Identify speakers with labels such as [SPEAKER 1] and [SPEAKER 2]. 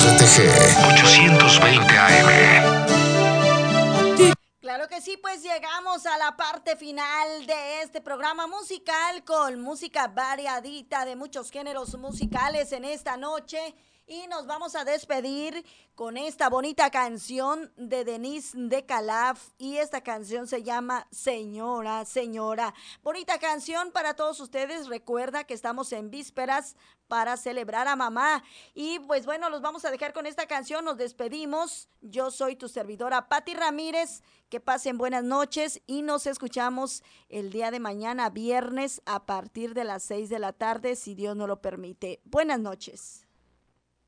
[SPEAKER 1] RTG 820 AM.
[SPEAKER 2] Claro que sí, pues llegamos a la parte final de este programa musical con música variadita de muchos géneros musicales en esta noche. Y nos vamos a despedir con esta bonita canción de Denise de Calaf. Y esta canción se llama Señora, Señora. Bonita canción para todos ustedes. Recuerda que estamos en vísperas para celebrar a mamá. Y pues bueno, los vamos a dejar con esta canción. Nos despedimos. Yo soy tu servidora Patti Ramírez. Que pasen buenas noches y nos escuchamos el día de mañana, viernes, a partir de las 6 de la tarde, si Dios nos lo permite. Buenas noches.